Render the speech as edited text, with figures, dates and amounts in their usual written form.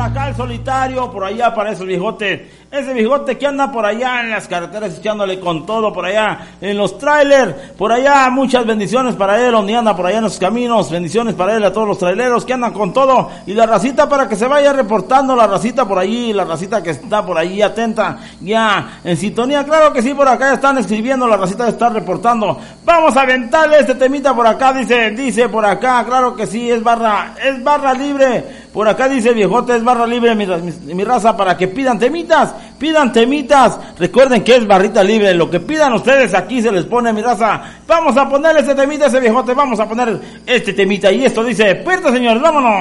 acá el solitario, por allá para esos viejotes. Ese viejote que anda por allá en las carreteras echándole con todo, por allá en los trailers, por allá muchas bendiciones para él, donde anda por allá en los caminos, bendiciones para él, a todos los traileros que andan con todo, y la racita para que se vaya reportando, la racita por allí, la racita que está por allí atenta, ya en sintonía, claro que sí, por acá ya están escribiendo, la racita está reportando. Vamos a aventarle este temita por acá, dice por acá, claro que sí, es barra libre. Por acá dice el viejote, es barra libre mi raza, para que pidan temitas. Recuerden que es barrita libre, lo que pidan ustedes aquí se les pone, mi raza. Vamos a ponerle este temita a ese viejote, vamos a poner este temita. Y esto dice, puerta señores, vámonos.